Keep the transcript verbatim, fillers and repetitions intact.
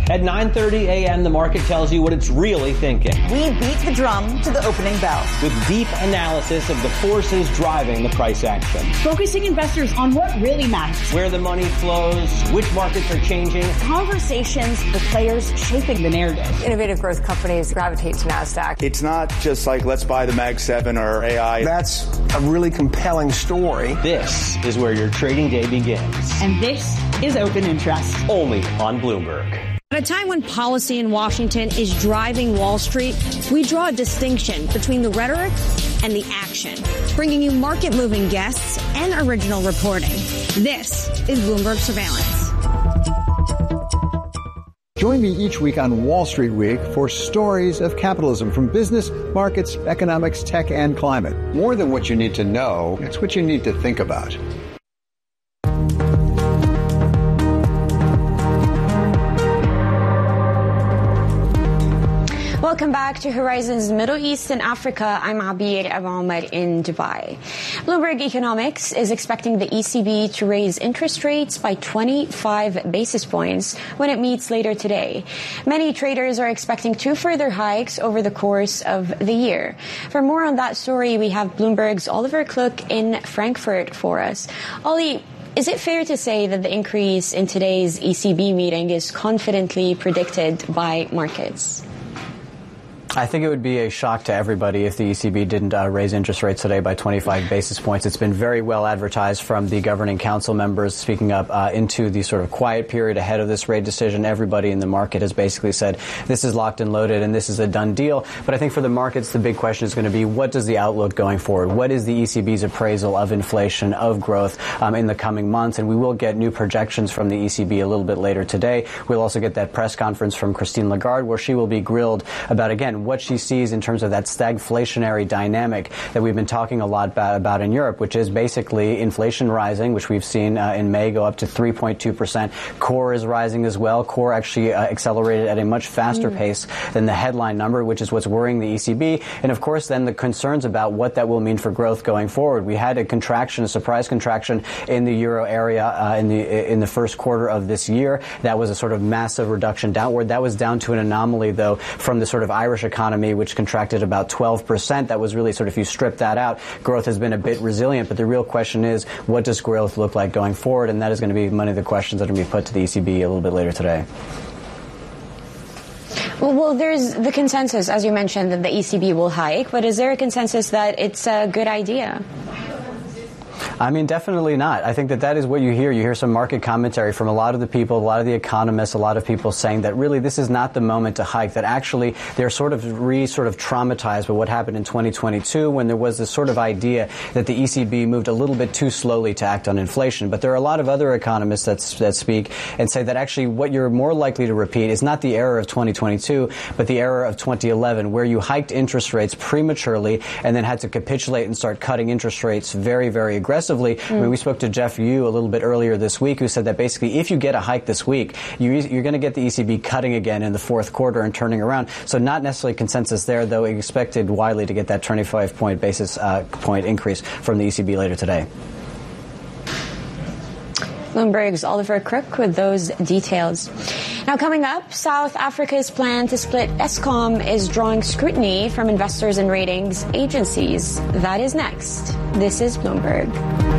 At nine thirty a.m., the market tells you what it's really thinking. We beat the drum to the opening bell. With deep analysis of the forces driving the price action. Focusing investors on what really matters. Where the money flows, which markets are changing. Conversations with players shaping the narrative. Innovative growth companies gravitate to NASDAQ. It's not just like, let's buy the Mag seven or A I. That's a really compelling story. This is where your trading day begins. And this is Open Interest. Only on Bloomberg. At a time when policy in Washington is driving Wall Street, we draw a distinction between the rhetoric and the action, bringing you market-moving guests and original reporting. This is Bloomberg Surveillance. Join me each week on Wall Street Week for stories of capitalism from business, markets, economics, tech, and climate. More than what you need to know, it's what you need to think about. Welcome back to Horizons Middle East and Africa. I'm Abir Abomar in Dubai. Bloomberg Economics is expecting the E C B to raise interest rates by twenty-five basis points when it meets later today. Many traders are expecting two further hikes over the course of the year. For more on that story, we have Bloomberg's Oliver Klook in Frankfurt for us. Ollie, is it fair to say that the increase in today's E C B meeting is confidently predicted by markets? I think it would be a shock to everybody if the E C B didn't uh, raise interest rates today by twenty-five basis points. It's been very well advertised from the governing council members speaking up uh, into the sort of quiet period ahead of this rate decision. Everybody in the market has basically said this is locked and loaded and this is a done deal. But I think for the markets, the big question is going to be, what does the outlook going forward? What is the E C B's appraisal of inflation, of growth um, in the coming months? And we will get new projections from the E C B a little bit later today. We'll also get that press conference from Christine Lagarde where she will be grilled about, again, what she sees in terms of that stagflationary dynamic that we've been talking a lot about, about in Europe, which is basically inflation rising, which we've seen uh, in May go up to three point two percent. Core is rising as well. Core actually uh, accelerated at a much faster mm. pace than the headline number, which is what's worrying the E C B. And of course, then the concerns about what that will mean for growth going forward. We had a contraction, a surprise contraction in the euro area uh, in the in the first quarter of this year. That was a sort of massive reduction downward. That was down to an anomaly, though, from the sort of Irish economy, which contracted about twelve percent. That was really sort of, if you strip that out, growth has been a bit resilient. But the real question is, what does growth look like going forward? And that is going to be one of the questions that are going to be put to the E C B a little bit later today. Well, well, there's the consensus, as you mentioned, that the E C B will hike. But is there a consensus that it's a good idea? I mean, definitely not. I think that that is what you hear. You hear some market commentary from a lot of the people, a lot of the economists, a lot of people saying that really this is not the moment to hike, that actually they're sort of re sort of traumatized by what happened in twenty twenty-two when there was this sort of idea that the E C B moved a little bit too slowly to act on inflation. But there are a lot of other economists that, that speak and say that actually what you're more likely to repeat is not the error of twenty twenty-two, but the error of twenty eleven, where you hiked interest rates prematurely and then had to capitulate and start cutting interest rates very, very aggressively. Mm. I mean, we spoke to Jeff Yu a little bit earlier this week, who said that basically if you get a hike this week, you, you're going to get the E C B cutting again in the fourth quarter and turning around. So not necessarily consensus there, though expected widely to get that twenty-five point basis uh, point increase from the E C B later today. Bloomberg's Oliver Crook with those details. Now coming up, South Africa's plan to split Eskom is drawing scrutiny from investors and ratings agencies. That is next. This is Bloomberg.